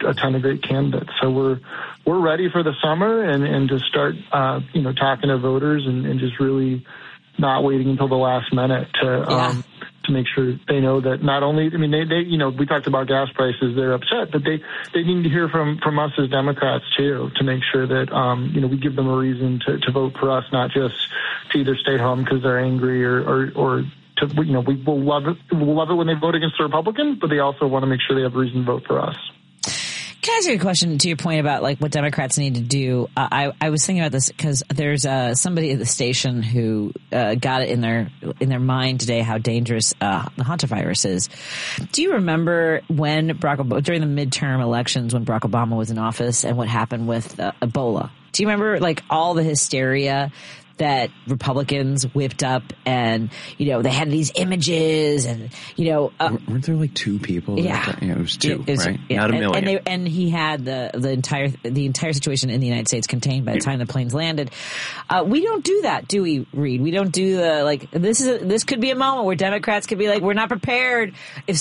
a ton of great candidates. So we're ready for the summer and to start, talking to voters and just really not waiting until the last minute to make sure they know that not only, they we talked about gas prices, they're upset, but they need to hear from us as Democrats too, to make sure that, we give them a reason to vote for us, not just to either stay home because they're angry or to, we will love it. We'll love it when they vote against the Republicans, but they also want to make sure they have a reason to vote for us. Can I ask you a question to your point about like what Democrats need to do? I was thinking about this because there's somebody at the station who got it in their mind today how dangerous the hantavirus is. Do you remember when during the midterm elections when Barack Obama was in office and what happened with Ebola? Do you remember like all the hysteria that Republicans whipped up and, they had these images and, weren't there like 2 people? Yeah. It was 2, right? Yeah. Not a million. And he had the entire situation in the United States contained by the time the planes landed. We don't do that, do we, Reed? We don't do this could be a moment where Democrats could be like, we're not prepared. We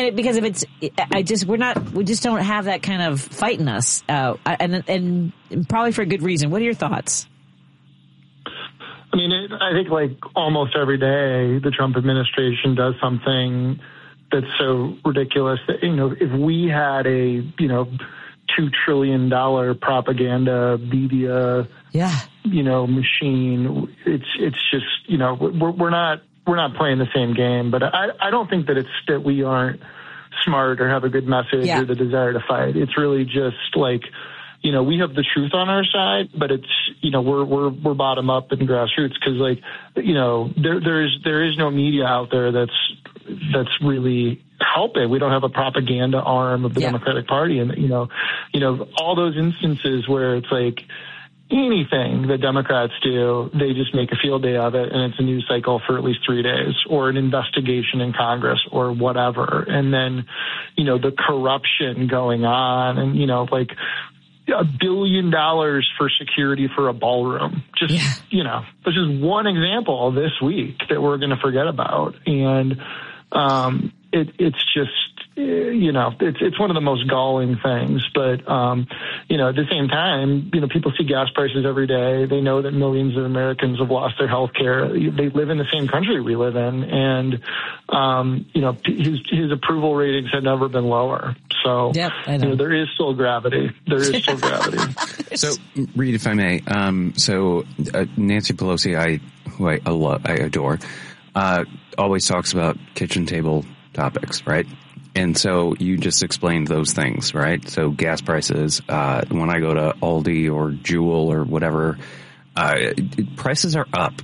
just don't have that kind of fight in us. And probably for a good reason. What are your thoughts? I think like almost every day the Trump administration does something that's so ridiculous that, if we had a, $2 trillion propaganda media, machine, it's just, we're not playing the same game, but I don't think that it's that we aren't smart or have a good message or the desire to fight. It's really just like, we have the truth on our side, but it's, we're bottom up and grassroots because like, there is no media out there that's really helping. We don't have a propaganda arm of the Democratic Party. And, all those instances where it's like anything that Democrats do, they just make a field day of it. And it's a news cycle for at least 3 days or an investigation in Congress or whatever. And then, the corruption going on and, like, $1 billion for security for a ballroom. This is one example this week that we're going to forget about. And, it's just, it's one of the most galling things, but, at the same time, people see gas prices every day. They know that millions of Americans have lost their health care. They live in the same country we live in. And, his approval ratings have never been lower. So, there is still gravity. So, Reed, if I may, Nancy Pelosi, who I adore, always talks about kitchen table topics, right? And so you just explained those things, right? So gas prices, when I go to Aldi or Jewel or whatever, prices are up.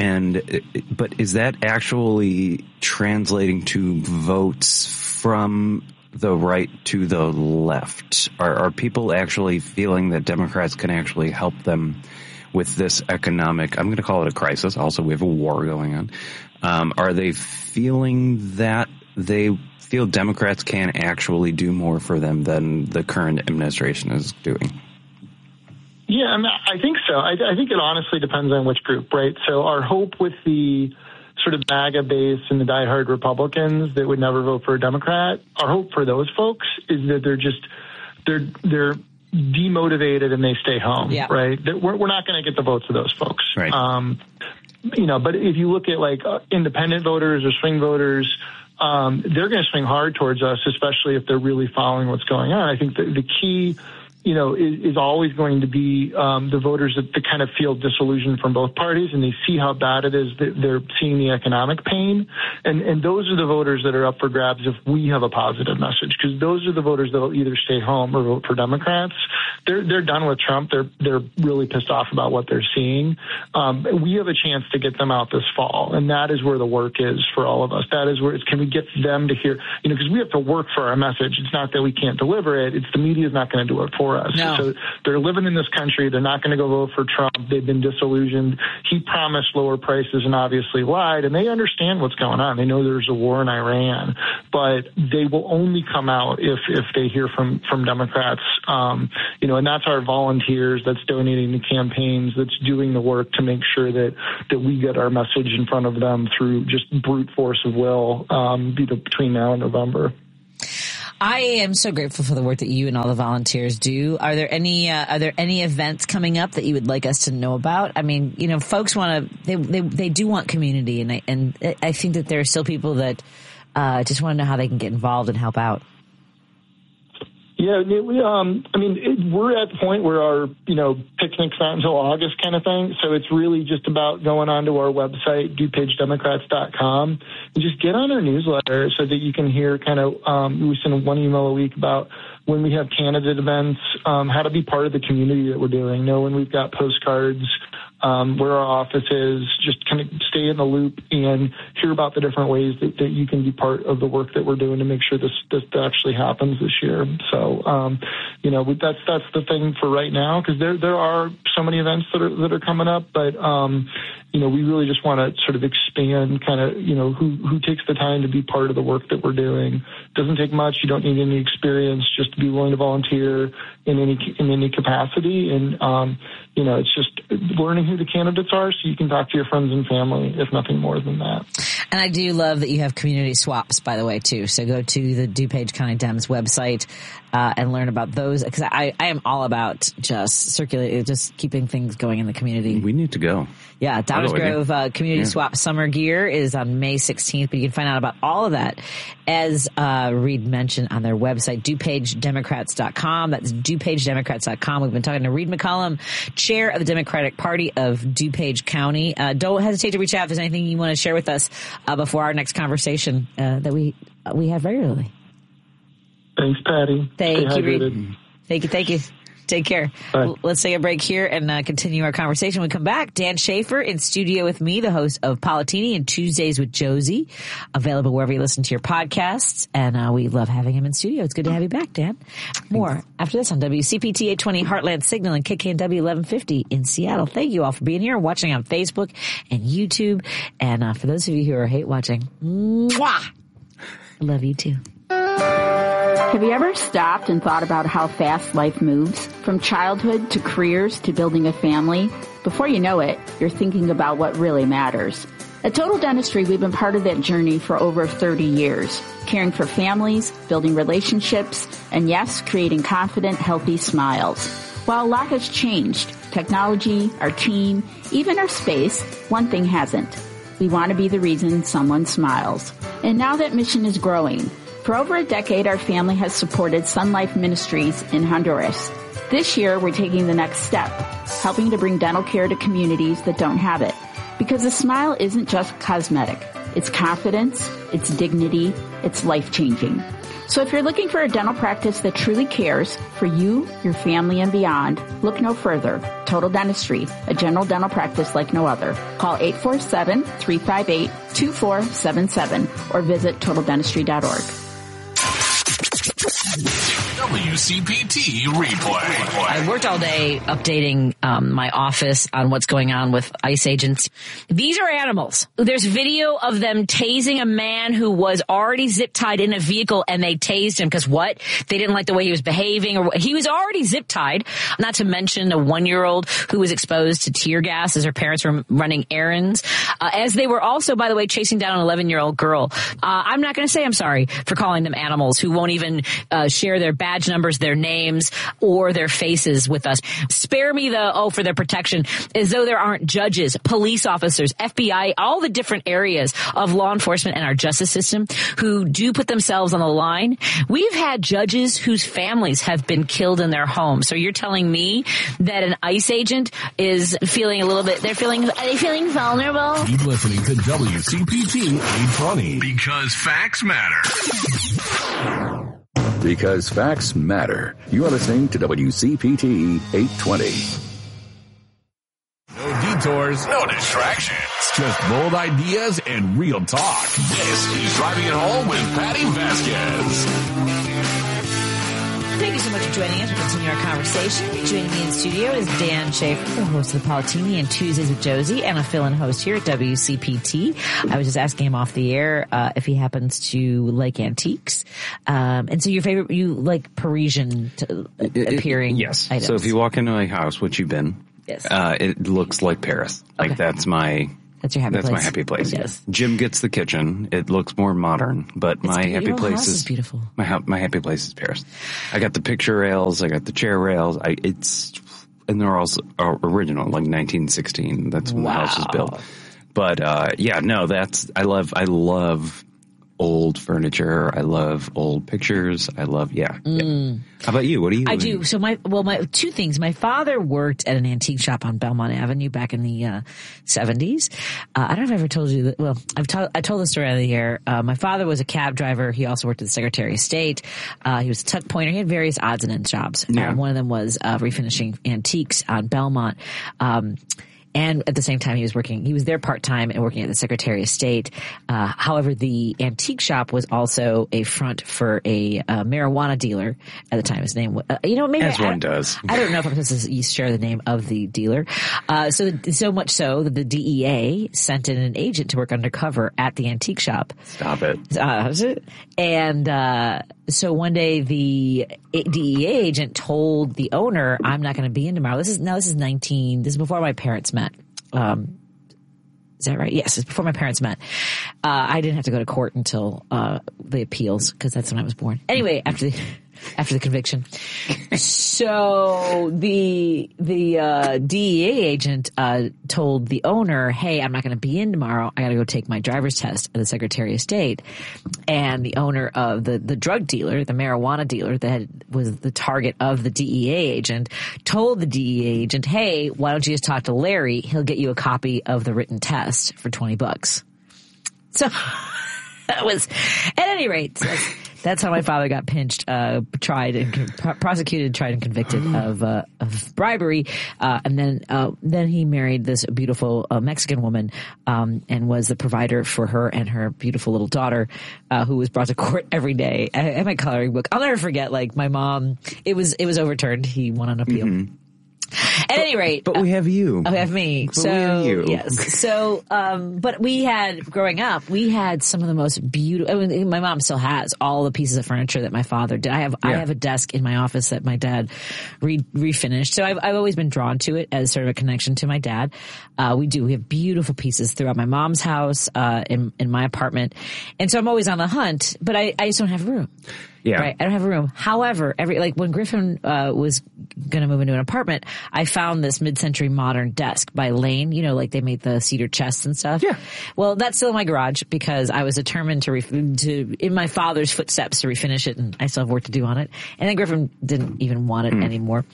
But is that actually translating to votes from the right to the left? Are people actually feeling that Democrats can actually help them with this economic, I'm going to call it a crisis. Also, we have a war going on. Are they feeling that they feel Democrats can actually do more for them than the current administration is doing? Yeah, I think so. I think it honestly depends on which group, right? So our hope with the sort of MAGA base and the diehard Republicans that would never vote for a Democrat, our hope for those folks is that they're demotivated and they stay home, right? We're not going to get the votes of those folks. Right. But if you look at like independent voters or swing voters, they're going to swing hard towards us, especially if they're really following what's going on. I think the key, is always going to be the voters that kind of feel disillusioned from both parties and they see how bad it is that they're seeing the economic pain. And those are the voters that are up for grabs if we have a positive message, because those are the voters that will either stay home or vote for Democrats. They're done with Trump. They're really pissed off about what they're seeing. We have a chance to get them out this fall, and that is where the work is for all of us. That is where can we get them to hear, because we have to work for our message. It's not that we can't deliver it. It's the media is not going to do it for us. No. So they're living in this country. They're not going to go vote for Trump. They've been disillusioned. He promised lower prices and obviously lied, and they understand what's going on. They know there's a war in Iran, but they will only come out if they hear from Democrats, and that's our volunteers that's donating to campaigns, that's doing the work to make sure that we get our message in front of them through just brute force of will, between now and November. I am so grateful for the work that you and all the volunteers do. Are there any events coming up that you would like us to know about? I mean, you know, folks they do want community, and I think that there are still people that just want to know how they can get involved and help out. Yeah, we're at the point where our, picnic's not until August kind of thing. So it's really just about going onto our website, DuPageDemocrats.com, and just get on our newsletter so that you can hear we send one email a week about when we have candidate events, how to be part of the community that we're doing, know when we've got postcards, where our office is, just kind of stay in the loop and hear about the different ways that you can be part of the work that we're doing to make sure this actually happens this year. So, that's the thing for right now, because there are so many events that are coming up, but, we really just want to sort of expand who takes the time to be part of the work that we're doing. Doesn't take much. You don't need any experience, just to be willing to volunteer in any capacity. And, it's just learning who the candidates are so you can talk to your friends and family, if nothing more than that. And I do love that you have community swaps, by the way, too. So go to the DuPage County Dems website and learn about those, because I am all about just keeping things going in the community. We need to go. Yeah, Downers Grove Community Swap Summer Gear is on May 16th, but you can find out about all of that, as Reed mentioned, on their website, DuPageDemocrats.com. That's DuPageDemocrats.com. We've been talking to Reed McCollum, chair of the Democratic Party of DuPage County. Don't hesitate to reach out if there's anything you want to share with us before our next conversation that we have regularly. Thanks, Patty. Thank you, Reed. Thank you. Take care. Let's take a break here and continue our conversation. When we come back, Dan Schaefer in studio with me, the host of Politini and Tuesdays with Josie, available wherever you listen to your podcasts. And we love having him in studio. It's good to have you back, Dan. More after this on WCPT 820 Heartland Signal and KKNW 1150 in Seattle. Thank you all for being here and watching on Facebook and YouTube. And for those of you who are hate watching, mwah! I love you too. Have you ever stopped and thought about how fast life moves? From childhood to careers to building a family? Before you know it, you're thinking about what really matters. At Total Dentistry, we've been part of that journey for over 30 years, caring for families, building relationships, and yes, creating confident, healthy smiles. While a lot has changed, technology, our team, even our space, one thing hasn't. We want to be the reason someone smiles. And now that mission is growing. For over a decade, our family has supported Sun Life Ministries in Honduras. This year, we're taking the next step, helping to bring dental care to communities that don't have it. Because a smile isn't just cosmetic. It's confidence, it's dignity, it's life-changing. So if you're looking for a dental practice that truly cares for you, your family, and beyond, look no further. Total Dentistry, a general dental practice like no other. Call 847-358-2477 or visit totaldentistry.org. WCPT replay. I worked all day updating my office on what's going on with ICE agents. These are animals. There's video of them tasing a man who was already zip tied in a vehicle, and they tased him because what? They didn't like the way he was behaving, or he was already zip tied. Not to mention a 1-year-old who was exposed to tear gas as her parents were running errands. As they were also, by the way, chasing down an 11-year-old girl. I'm not going to say I'm sorry for calling them animals who won't even share their badge numbers, their names, or their faces with us. Spare me for their protection, as though there aren't judges, police officers, FBI, all the different areas of law enforcement and our justice system who do put themselves on the line. We've had judges whose families have been killed in their homes. So you're telling me that an ICE agent is feeling are they feeling vulnerable? Keep listening to WCPT 820. Because facts matter. Because facts matter. You are listening to WCPT 820. No detours, no distractions. Just bold ideas and real talk. This is Driving It Home with Patty Vasquez. Thank you so much for joining us. We'll continue our conversation. Joining me in studio is Dan Schaefer, the host of the Politini and Tuesdays with Josie, and a fill-in host here at WCPT. I was just asking him off the air if he happens to like antiques. And so you like Parisian appearing yes. items. So if you walk into my house, which you've been, yes. It looks like Paris. Like Okay. that's my That's your happy place. That's my happy place. Yes. Jim gets the kitchen. It looks more modern, but my happy place is beautiful. My happy place is Paris. I got the picture rails. I got the chair rails. And they're all original, like 1916. That's when the house was built. But I love old furniture. I love old pictures. I love, yeah. How about you? What do you? I do. So my two things. My father worked at an antique shop on Belmont Avenue back in the 70s. I don't know if I ever told you that. Well, I told the story on the air. My father was a cab driver. He also worked at the Secretary of State. He was a tuck pointer. He had various odds and ends jobs. Yeah. One of them was refinishing antiques on Belmont. And at the same time, he was there part-time and working at the Secretary of State. However, the antique shop was also a front for a marijuana dealer at the time. His name was, maybe as one does. I don't know if I'm supposed to share the name of the dealer. So much so that the DEA sent in an agent to work undercover at the antique shop. Stop it. And so one day the DEA agent told the owner, "I'm not going to be in tomorrow." This is before my parents met. Is that right? Yes, it's before my parents met. I didn't have to go to court until the appeals, because that's when I was born. Anyway, after the conviction. So the DEA agent told the owner, "Hey, I'm not going to be in tomorrow. I got to go take my driver's test at the Secretary of State." And the owner of the drug dealer, the marijuana dealer that was the target of the DEA agent, told the DEA agent, "Hey, why don't you just talk to Larry? He'll get you a copy of the written test for $20." So that was, at any rate, that's how my father got pinched, prosecuted, tried, and convicted of bribery. And then he married this beautiful Mexican woman, and was the provider for her and her beautiful little daughter, who was brought to court every day. I have my coloring book. I'll never forget, like, my mom, it was overturned. He won on appeal. Mm-hmm. At any rate, but we have you. We have me. But we have you. Yes. So, but growing up, we had some of the most beautiful. I mean, my mom still has all the pieces of furniture that my father did. I have a desk in my office that my dad refinished. So I've always been drawn to it as sort of a connection to my dad. We have beautiful pieces throughout my mom's house, in my apartment, and so I'm always on the hunt. But I just don't have room. Yeah. Right. I don't have a room. However, when Griffin was going to move into an apartment, I found this mid-century modern desk by Lane. Like they made the cedar chests and stuff. Yeah. Well, that's still in my garage because I was determined to in my father's footsteps to refinish it, and I still have work to do on it. And then Griffin didn't even want it anymore.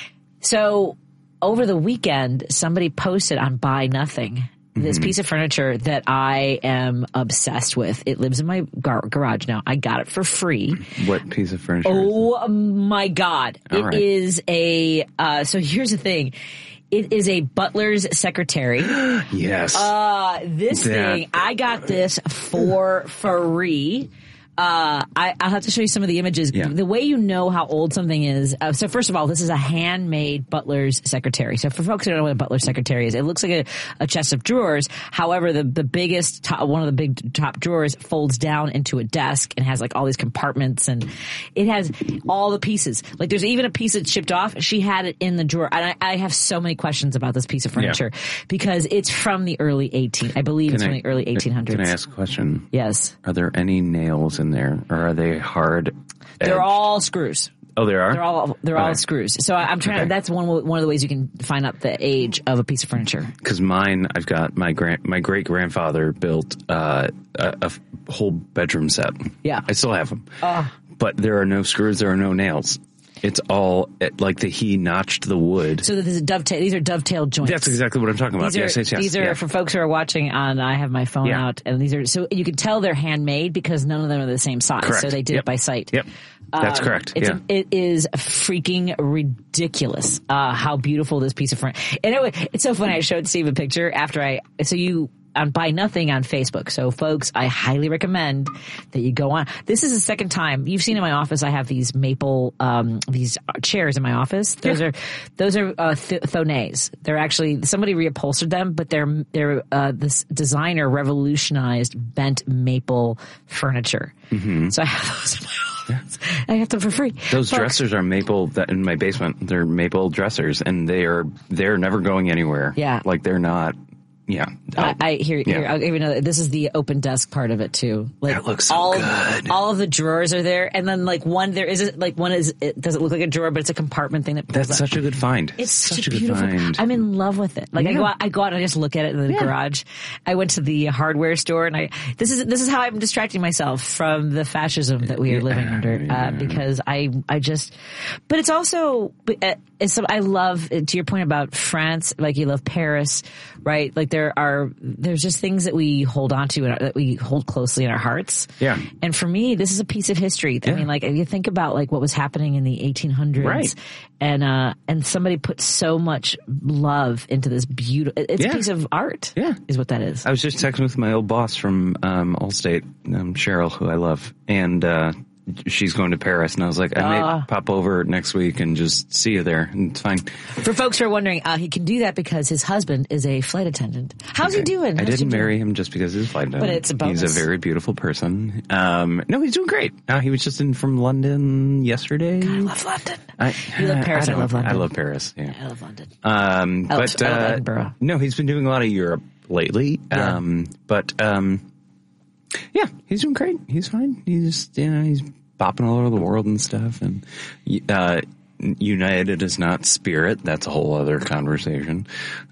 So over the weekend, somebody posted on Buy Nothing this piece of furniture that I am obsessed with. It lives in my garage now. I got it for free. What piece of furniture? Oh my God. All right. Is so here's the thing. It is a butler's secretary. Yes. This thing, I got this for free. I'll have to show you some of the images. Yeah. The way you know how old something is. So first of all, this is a handmade butler's secretary. So for folks who don't know what a butler's secretary is, it looks like a chest of drawers. However, the biggest one of the big top drawers folds down into a desk and has like all these compartments, and it has all the pieces. Like there's even a piece that's shipped off. She had it in the drawer. And I have so many questions about this piece of furniture because it's from the early from the early 1800s. Can I ask a question? Yes. Are there any nails in there, or are they hard edged? They're all screws. Oh, they are? They're all screws. So I'm trying to, that's one of the ways you can find out the age of a piece of furniture. Cause mine, I've got my great grandfather built, a whole bedroom set. Yeah. I still have them. But there are no screws, there are no nails. It's all like he notched the wood. So this is these are dovetailed joints. That's exactly what I'm talking about. These are for folks who are watching on, I have my phone out, and these are, so you can tell they're handmade because none of them are the same size. Correct. So they did it by sight. Yep. That's correct. It is freaking ridiculous, how beautiful this piece of furniture. And it's so funny. I showed Steve a picture on Buy Nothing on Facebook. So folks, I highly recommend that you go on. This is the second time you've seen in my office. I have these maple, these chairs in my office. Those are Thonets. They're actually, somebody reupholstered them, but this designer revolutionized bent maple furniture. Mm-hmm. So I have those in my office. Yeah. I have them for free. Those dressers are maple in my basement. They're maple dressers, and they're never going anywhere. Yeah. Like they're not. Yeah. I hear. I'll even know that this is the open desk part of it too. Like that looks so good. All of the drawers are there, and then like one it doesn't look like a drawer, but it's a compartment thing that pulls That's up. such a good find. It's such a beautiful good find. I'm in love with it. Like I go out and I just look at it in the garage. I went to the hardware store, and this is how I'm distracting myself from the fascism that we are living under, because I just. But it's also I love, to your point about France, like you love Paris, right? Like there's just things that we hold on to and that we hold closely in our hearts. Yeah. And for me, this is a piece of history. I mean, like if you think about like what was happening in the 1800s, right. And somebody put so much love into this beautiful, it's a piece of art. Yeah. Is what that is. I was just texting with my old boss from Allstate, Cheryl, who I love, and she's going to Paris, and I was like, I may pop over next week and just see you there, and it's fine. For folks who are wondering, he can do that because his husband is a flight attendant. How's he doing? I didn't marry him just because he's a flight attendant. But it's a bonus. He's a very beautiful person. No, he's doing great. He was just in from London yesterday. God, I love London. You love Paris, I love London. I love Paris, yeah. I love London. I love Edinburgh. No, he's been doing a lot of Europe lately. Yeah, he's doing great. He's fine. He's bopping all over the world and stuff. And United is not Spirit. That's a whole other conversation.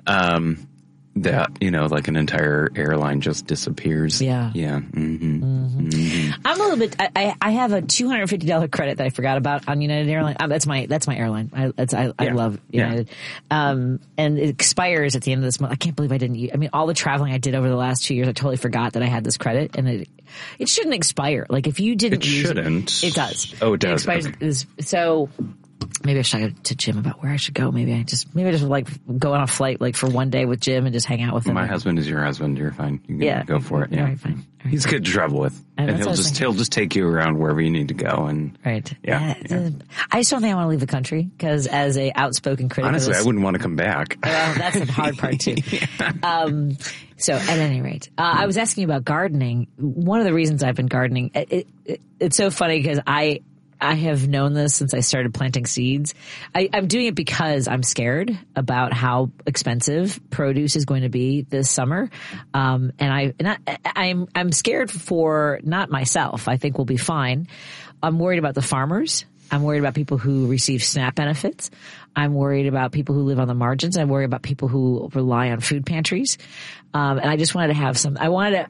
That, like an entire airline just disappears. Yeah. Yeah. Mm-hmm. Mm-hmm. Mm-hmm. I'm a little bit, I have a $250 credit that I forgot about on United Airlines. That's my airline. I love United. Yeah. And it expires at the end of this month. I can't believe I didn't use, all the traveling I did over the last 2 years, I totally forgot that I had this credit, and it shouldn't expire. Like if you didn't use shouldn't. it does. Oh, it does. It expires. Okay. So maybe I should go to Jim about where I should go. Maybe I just like go on a flight like for one day with Jim and just hang out with him. My husband is your husband. You're fine. You can go for it. Yeah, all right, fine. All right. He's good to travel with, and he'll just take you around wherever you need to go. And right. Yeah. I just don't think I want to leave the country because as a outspoken critic, honestly, I wouldn't want to come back. Well, that's the hard part too. Yeah. So at any rate, I was asking you about gardening. One of the reasons I've been gardening, it's so funny because I have known this since I started planting seeds. I'm doing it because I'm scared about how expensive produce is going to be this summer. I'm scared for not myself. I think we'll be fine. I'm worried about the farmers. I'm worried about people who receive SNAP benefits. I'm worried about people who live on the margins. I worry about people who rely on food pantries. And I just wanted to have I wanted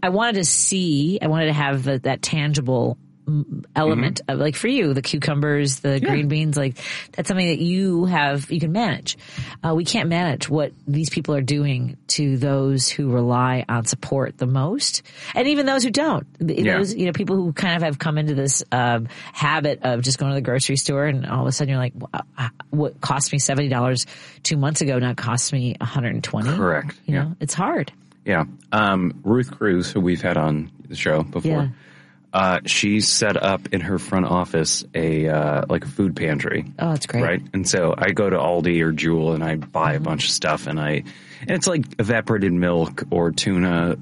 to have that tangible element of, like, for you, the cucumbers, the green beans, like that's something that you can manage. We can't manage what these people are doing to those who rely on support the most, and even those who don't. Those, people who kind of have come into this habit of just going to the grocery store, and all of a sudden you're like, what cost me $70 2 months ago now costs me $120. Correct. You know, it's hard. Yeah. Ruth Cruz, who we've had on the show before. Yeah. She set up in her front office a food pantry. Oh, that's great. Right. And so I go to Aldi or Jewel and I buy a bunch of stuff, and it's like evaporated milk or tuna,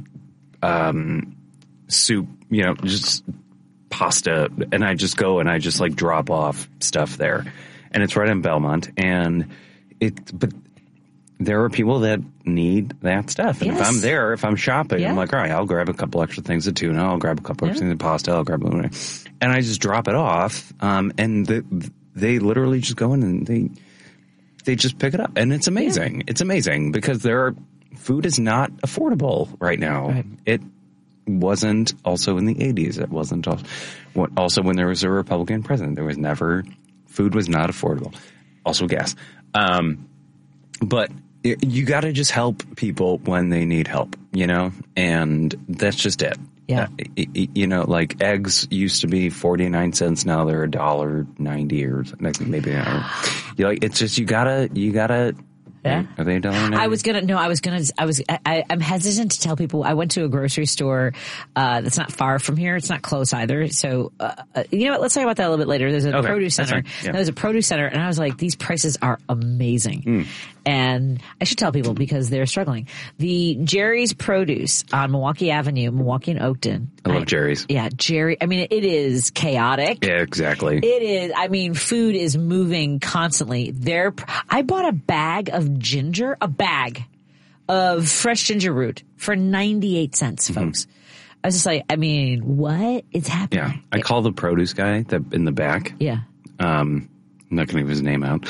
soup, just pasta. And I just go and I just like drop off stuff there, and it's right in Belmont, but there are people that need that stuff. And if I'm shopping, I'm like, all right, I'll grab a couple extra things of tuna. I'll grab a couple extra things of pasta. I'll grab one. And I just drop it off. And they literally just go in and they just pick it up. And it's amazing. Yeah. It's amazing because food is not affordable right now. Right. It wasn't also in the 80s. It wasn't also when there was a Republican president. Food was not affordable. Also gas. But you got to just help people when they need help, and that's just it. Yeah. Like eggs used to be 49 cents. Now they're $1.90 or maybe not. It's just, you gotta, yeah. Are they $1.90? I'm hesitant to tell people. I went to a grocery store, that's not far from here. It's not close either. So, you know what? Let's talk about that a little bit later. There's a produce center. Yeah. There's a produce center, and I was like, these prices are amazing. And I should tell people because they're struggling. The Jerry's Produce on Milwaukee Avenue, Milwaukee and Oakton. I love Jerry's. Yeah, Jerry. it is chaotic. Yeah, exactly. It is. Food is moving constantly. I bought a bag of ginger, of fresh ginger root for 98 cents, folks. I was just like, I mean, what is happening? Yeah. I call the produce guy in the back. Yeah. I'm not going to give his name out.